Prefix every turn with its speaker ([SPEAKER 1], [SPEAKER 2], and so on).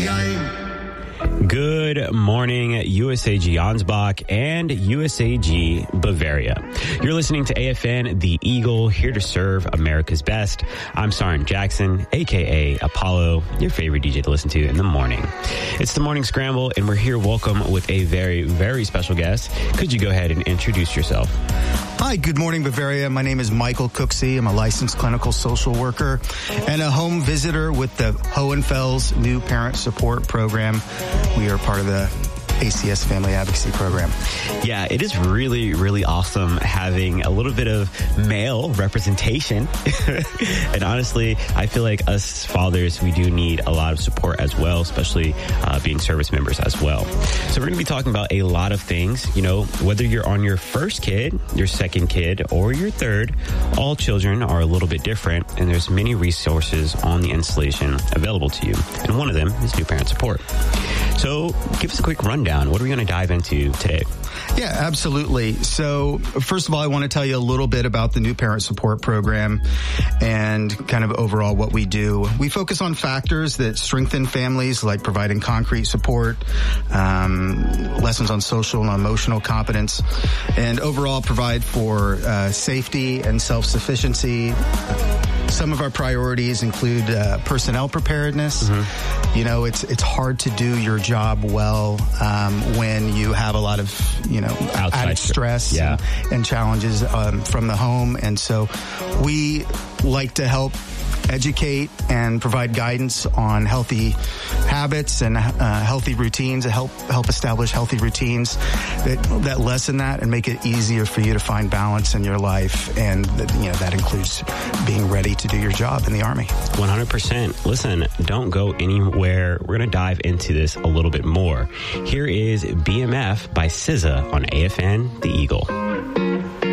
[SPEAKER 1] game.
[SPEAKER 2] Good morning, USAG Ansbach and USAG Bavaria. You're listening to AFN, the Eagle, here to serve America's best. I'm Sarin Jackson, a.k.a. Apollo, your favorite DJ to listen to in the morning. It's the Morning Scramble, and we're here welcome with a very, very special guest. Could you go ahead and introduce yourself?
[SPEAKER 3] Hi, good morning, Bavaria. My name is Michael Cooksey. I'm a licensed clinical social worker and a home visitor with the Hohenfels New Parent Support Program. We are part of the ACS Family Advocacy Program.
[SPEAKER 2] Yeah, it is really, really awesome having a little bit of male representation. And honestly, I feel like us fathers, we do need a lot of support as well, especially being service members as well. So we're going to be talking about a lot of things. You know, whether you're on your first kid, your second kid, or your third, all children are a little bit different, and there's many resources on the installation available to you. And one of them is New Parent Support. So give us a quick rundown. What are we going to dive into today?
[SPEAKER 3] Yeah, absolutely. So first of all, I want to tell you a little bit about the New Parent Support Program and kind of overall what we do. We focus on factors that strengthen families, like providing concrete support, lessons on social and emotional competence, and overall provide for safety and self-sufficiency. Some of our priorities include personnel preparedness. Mm-hmm. You know, it's hard to do your job well when you have a lot of, added stress and challenges from the home. And so we like to help educate and provide guidance on healthy habits and healthy routines, to help establish healthy routines that lessen that and make it easier for you to find balance in your life. And that includes being ready to do your job in the Army.
[SPEAKER 2] 100%. Listen, don't go anywhere. We're going to dive into this a little bit more. Here is BMF by SZA on AFN, the Eagle.